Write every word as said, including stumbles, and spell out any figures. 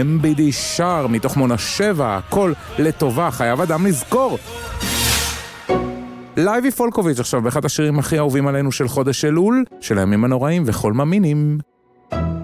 אם בי די שר מתוך מונה שבע, הכל לטובה, חייב אדם לזכור. לייבי פולקוביץ' עכשיו באחד השירים הכי אהובים עלינו של חודש אלול, של הימים הנוראים וכל מאמינים.